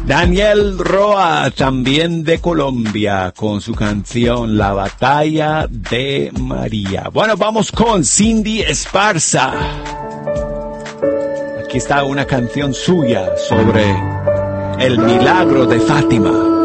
Daniel Roa, también de Colombia, con su canción La Batalla de María. Bueno, vamos con Cindy Esparza. Aquí está una canción suya sobre el milagro de Fátima.